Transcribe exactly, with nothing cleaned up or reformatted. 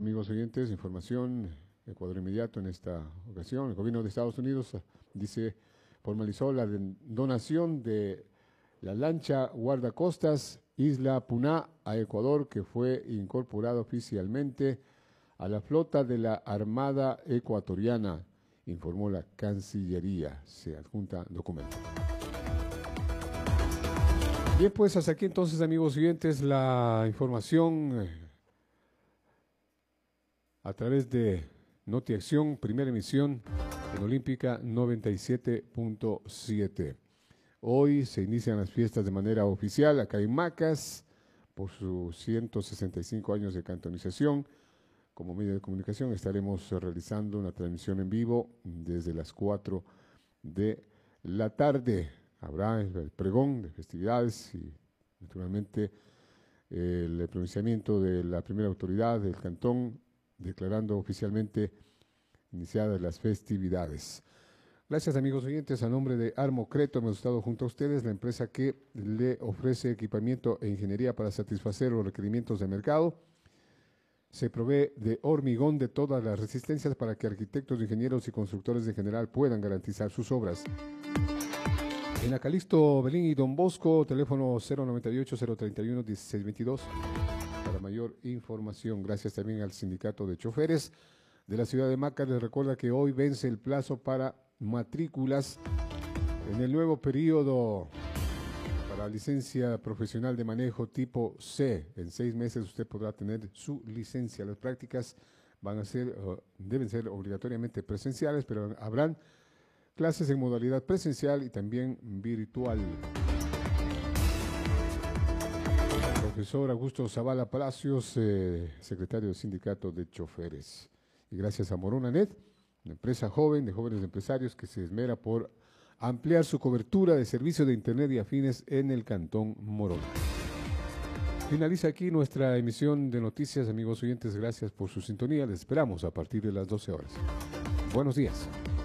amigos oyentes, información Ecuador Inmediato en esta ocasión. El gobierno de Estados Unidos dice, formalizó la donación de la lancha guardacostas Isla Puná a Ecuador, que fue incorporada oficialmente a la flota de la Armada Ecuatoriana, informó la Cancillería. Se adjunta documento. Bien, pues hasta aquí entonces, amigos oyentes, la información eh, a través de Notiacción, primera emisión en Olímpica noventa y siete punto siete. Hoy se inician las fiestas de manera oficial acá en Macas por sus ciento sesenta y cinco años de cantonización. Como medio de comunicación estaremos realizando una transmisión en vivo desde las cuatro de la tarde. Habrá el pregón de festividades y naturalmente el pronunciamiento de la primera autoridad del cantón declarando oficialmente iniciadas las festividades. Gracias, amigos oyentes. A nombre de Armocreto hemos estado junto a ustedes, la empresa que le ofrece equipamiento e ingeniería para satisfacer los requerimientos del mercado. Se provee de hormigón de todas las resistencias para que arquitectos, ingenieros y constructores en general puedan garantizar sus obras. En la Calixto, Belín y Don Bosco, teléfono cero noventa y ocho, cero treinta y uno, dieciséis veintidós. Para mayor información, gracias también al Sindicato de Choferes de la ciudad de Macas. Les recuerda que hoy vence el plazo para matrículas en el nuevo periodo para licencia profesional de manejo tipo C. En seis meses usted podrá tener su licencia. Las prácticas van a ser, uh, deben ser obligatoriamente presenciales, pero habrán clases en modalidad presencial y también virtual. Profesor Augusto Zavala Palacios, eh, secretario del Sindicato de Choferes. Y gracias a Moronanet, una empresa joven de jóvenes empresarios que se esmera por ampliar su cobertura de servicios de Internet y afines en el Cantón Morona. Finaliza aquí nuestra emisión de noticias, amigos oyentes. Gracias por su sintonía. Les esperamos a partir de las doce horas. Buenos días.